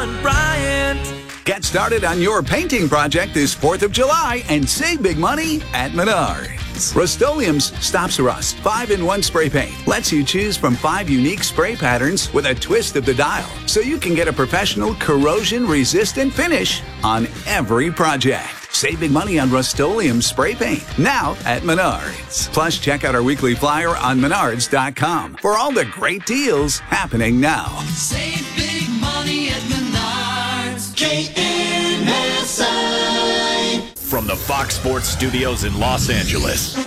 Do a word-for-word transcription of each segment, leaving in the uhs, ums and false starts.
John Bryant. Get started on your painting project this fourth of July and save big money at Menards. Rust-Oleum's Stops Rust five in one spray paint lets you choose from five unique spray patterns with a twist of the dial, so you can get a professional corrosion-resistant finish on every project. Save big money on Rust-Oleum spray paint now at Menards. Plus, check out our weekly flyer on menards dot com for all the great deals happening now. Save big money at Menards. K N S I. From the Fox Sports Studios in Los Angeles,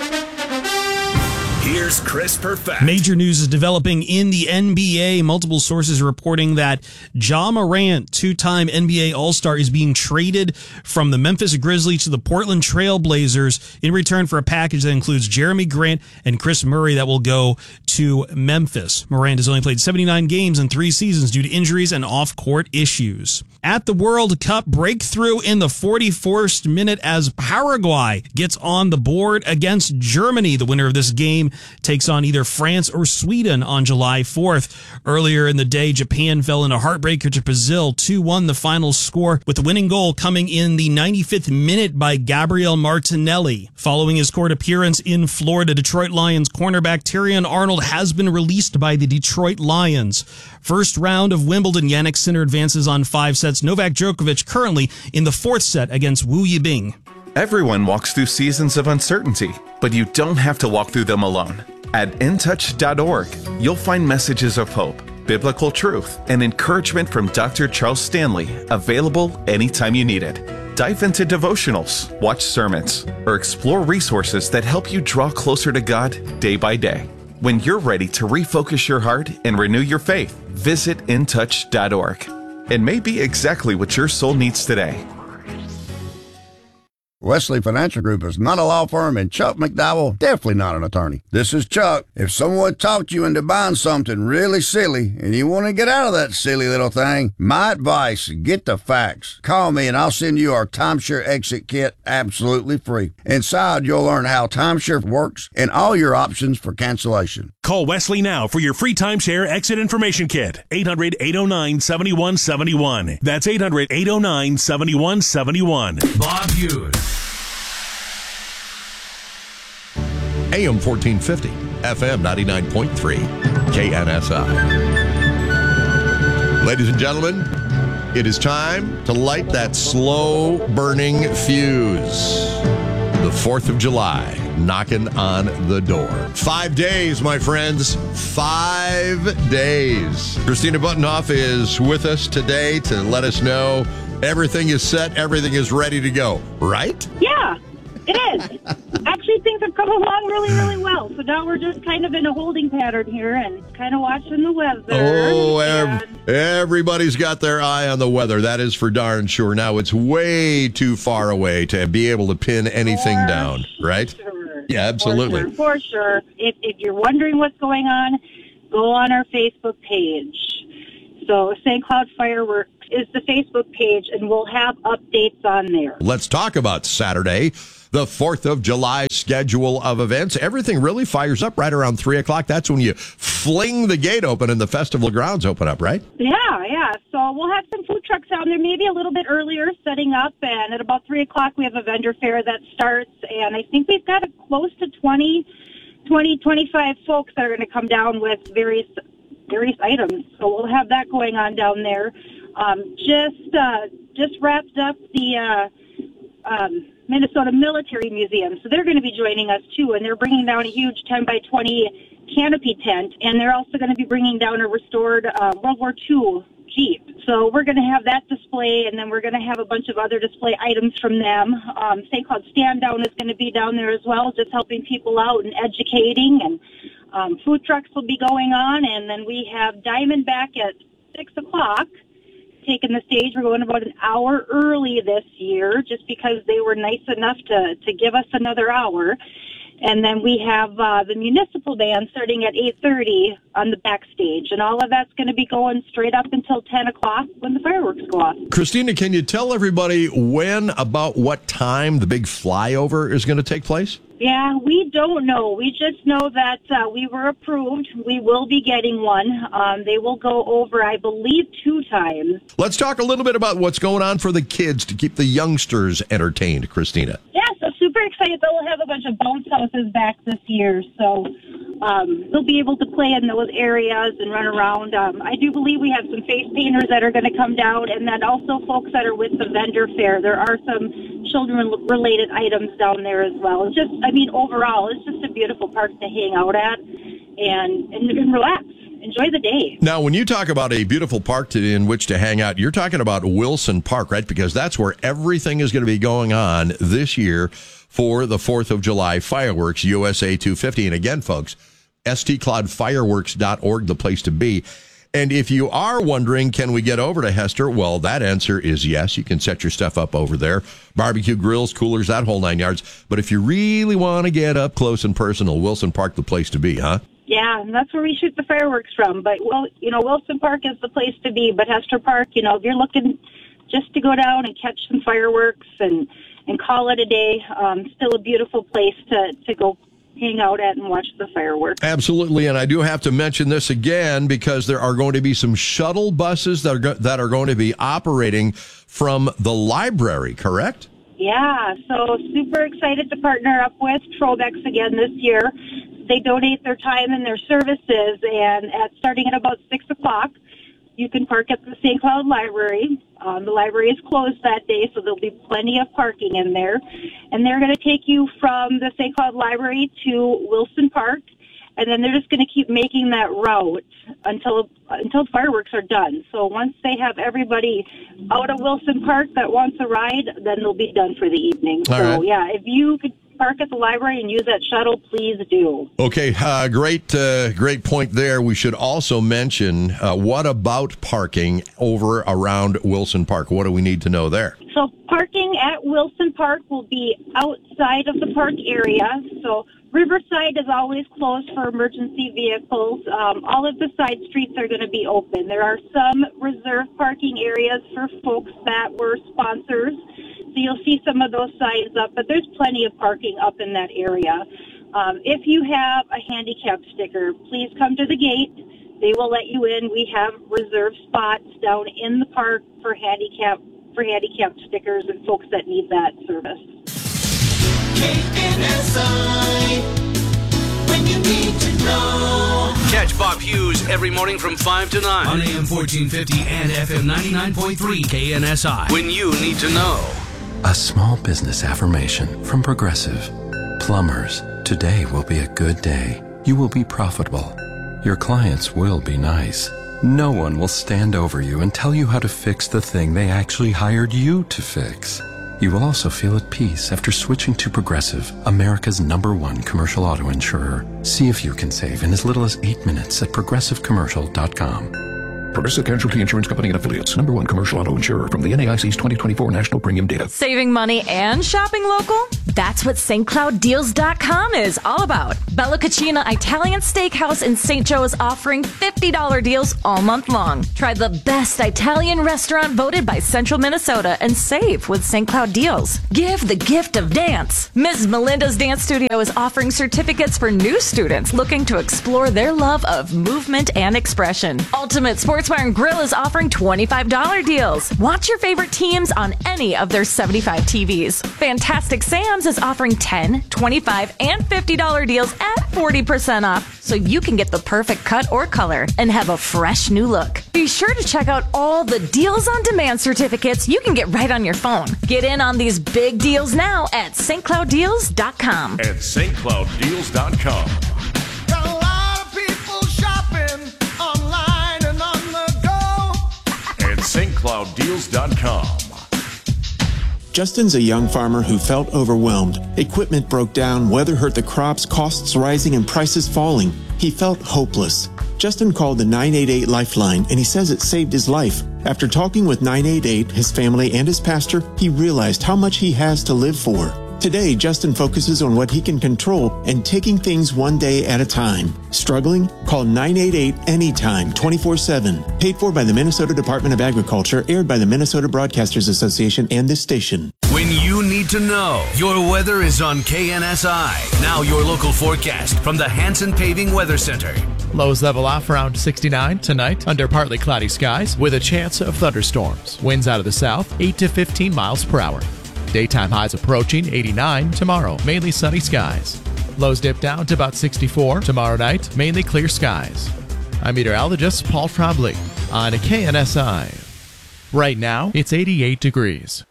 here's Chris Perfett. Major news is developing in the N B A. Multiple sources are reporting that Ja Morant, two-time N B A All-Star, is being traded from the Memphis Grizzlies to the Portland Trail Blazers in return for a package that includes Jeremy Grant and Chris Murray that will go to Memphis. Morant has only played seventy-nine games in three seasons due to injuries and off-court issues. At the World Cup, breakthrough in the forty-first minute as Paraguay gets on the board against Germany. The winner of this game takes on either France or Sweden on July fourth. Earlier in the day, Japan fell in a heartbreaker to Brazil, two one the final score, with the winning goal coming in the ninety-fifth minute by Gabriel Martinelli. Following his court appearance in Florida, Detroit Lions cornerback Terrion Arnold has been released by the Detroit Lions. First round of Wimbledon, Jannik Sinner advances on five sets. Novak Djokovic currently in the fourth set against Wu Yibing. Everyone walks through seasons of uncertainty, but you don't have to walk through them alone. At in touch dot org, you'll find messages of hope, biblical truth, and encouragement from Doctor Charles Stanley, available anytime you need it. Dive into devotionals, watch sermons, or explore resources that help you draw closer to God day by day. When you're ready to refocus your heart and renew your faith, visit in touch dot org. It may be exactly what your soul needs today. Wesley Financial Group is not a law firm, and Chuck McDowell definitely not an attorney. This is Chuck. If someone talked you into buying something really silly and you want to get out of that silly little thing, my advice, get the facts. Call me and I'll send you our timeshare exit kit absolutely free. Inside, you'll learn how timeshare works and all your options for cancellation. Call Wesley now for your free timeshare exit information kit. eight hundred, eight oh nine, seven one seven one. That's eight hundred, eight oh nine, seven one seven one. Bob Hewes. A M fourteen fifty, F M ninety-nine point three, K N S I. Ladies and gentlemen, it is time to light that slow-burning fuse. The fourth of July, knocking on the door. Five days, my friends. Five days. Christina Buttonoff is with us today to let us know everything is set, everything is ready to go, right? Yeah. It is. Actually, things have come along really, really well. So now we're just kind of in a holding pattern here and kind of watching the weather. Oh, and... ev- everybody's got their eye on the weather. That is for darn sure. Now, it's way too far away to be able to pin anything for down, right? Sure. Yeah, absolutely. For sure. For sure. If, if you're wondering what's going on, go on our Facebook page. So, Saint Cloud Fireworks is the Facebook page, and we'll have updates on there. Let's talk about Saturday, the fourth of July schedule of events. Everything really fires up right around three o'clock. That's when you fling the gate open and the festival grounds open up, right? Yeah, yeah. So we'll have some food trucks down there maybe a little bit earlier setting up. And at about three o'clock, we have a vendor fair that starts. And I think we've got a close to twenty, twenty, twenty-five folks that are going to come down with various various items. So we'll have that going on down there. Um, just uh, just wrapped up the uh, um, Minnesota Military Museum. So they're going to be joining us, too, and they're bringing down a huge ten by twenty canopy tent, and they're also going to be bringing down a restored uh, World War Two Jeep. So we're going to have that display, and then we're going to have a bunch of other display items from them. Um, Saint Cloud Stand Down is going to be down there as well, just helping people out and educating, and um, food trucks will be going on, and then we have Diamondback at six o'clock. Taking the stage. We're going about an hour early this year just because they were nice enough to, to give us another hour. And then we have uh, the municipal band starting at eight thirty on the backstage. And all of that's going to be going straight up until ten o'clock when the fireworks go off. Christina, can you tell everybody when, about what time the big flyover is going to take place? Yeah, we don't know. We just know that uh, we were approved. We will be getting one. Um, they will go over, I believe, two times. Let's talk a little bit about what's going on for the kids to keep the youngsters entertained, Christina. Yeah, so super excited. They'll have a bunch of bounce houses back this year, so um, they'll be able to play in those areas and run around. Um, I do believe we have some face painters that are going to come down, and then also folks that are with the vendor fair. There are some children-related items down there as well. It's just, I mean, overall, it's just a beautiful park to hang out at and, and, and relax. Enjoy the day. Now, when you talk about a beautiful park to, in which to hang out, you're talking about Wilson Park, right? Because that's where everything is going to be going on this year for the fourth of July fireworks, U S A two fifty. And again, folks, S T cloud fireworks dot org, the place to be. And if you are wondering, can we get over to Hester? Well, that answer is yes. You can set your stuff up over there. Barbecue grills, coolers, that whole nine yards. But if you really want to get up close and personal, Wilson Park, the place to be, huh? Yeah, and that's where we shoot the fireworks from. But, well, you know, Wilson Park is the place to be. But Hester Park, you know, if you're looking just to go down and catch some fireworks and, and call it a day, um, still a beautiful place to, to go hang out at and watch the fireworks. Absolutely, and I do have to mention this again because there are going to be some shuttle buses that are, go- that are going to be operating from the library, correct? Yeah, so super excited to partner up with Trobex again this year. They donate their time and their services, and at starting at about six o'clock, you can park at the Saint Cloud Library. Um, the library is closed that day, so there'll be plenty of parking in there. And they're going to take you from the Saint Cloud Library to Wilson Park, and then they're just going to keep making that route until until fireworks are done. So once they have everybody out of Wilson Park that wants a ride, then they'll be done for the evening. All so, right. yeah, if you could park at the library and use that shuttle, please do. Okay, uh, great uh, great point there. We should also mention, uh, what about parking over around Wilson Park? What do we need to know there? So parking at Wilson Park will be outside of the park area. So Riverside is always closed for emergency vehicles. Um, all of the side streets are going to be open. There are some reserved parking areas for folks that were sponsors. So you'll see some of those signs up, but there's plenty of parking up in that area. Um, if you have a handicap sticker, please come to the gate. They will let you in. We have reserved spots down in the park for handicap for handicap stickers and folks that need that service. K N S I, when you need to know. Catch Bob Hughes every morning from five to nine On A M fourteen fifty and F M ninety-nine point three K N S I. when you need to know. A small business affirmation from Progressive. Plumbers, today will be a good day. You will be profitable. Your clients will be nice. No one will stand over you and tell you how to fix the thing they actually hired you to fix. You will also feel at peace after switching to Progressive, America's number one commercial auto insurer. See if you can save in as little as eight minutes at progressive commercial dot com. Progressive Casualty Insurance Company and Affiliates. Number one commercial auto insurer from the N A I C's twenty twenty-four National Premium Data. Saving money and shopping local? That's what Saint Cloud Deals dot com is all about. Bella Cucina Italian Steakhouse in Saint Joe is offering fifty dollars deals all month long. Try the best Italian restaurant voted by Central Minnesota and save with Saint Cloud Deals. Give the gift of dance. Miz Melinda's Dance Studio is offering certificates for new students looking to explore their love of movement and expression. Ultimate Sports Bar and Grill is offering twenty-five dollars deals. Watch your favorite teams on any of their seventy-five T Vs. Fantastic Sam's is offering ten, twenty-five, and fifty dollars deals at forty percent off, so you can get the perfect cut or color and have a fresh new look. Be sure to check out all the Deals on Demand certificates you can get right on your phone. Get in on these big deals now at Saint Cloud Deals dot com. At Saint Cloud Deals dot com. Got a lot of people shopping online and on the go. At Saint Cloud Deals dot com. Justin's a young farmer who felt overwhelmed. Equipment broke down, weather hurt the crops, costs rising, and prices falling. He felt hopeless. Justin called the nine eight eight Lifeline, and he says it saved his life. After talking with nine eight eight, his family, and his pastor, he realized how much he has to live for. Today, Justin focuses on what he can control and taking things one day at a time. Struggling? Call nine eight eight anytime, twenty-four seven. Paid for by the Minnesota Department of Agriculture, aired by the Minnesota Broadcasters Association and this station. When you need need to know. Your weather is on K N S I. Now your local forecast from the Hanson Paving Weather Center. Lows level off around sixty-nine tonight under partly cloudy skies with a chance of thunderstorms. Winds out of the south, eight to fifteen miles per hour. Daytime highs approaching eighty-nine tomorrow, mainly sunny skies. Lows dip down to about sixty-four tomorrow night, mainly clear skies. I'm meteorologist Paul Trombley on K N S I. Right now, it's eighty-eight degrees.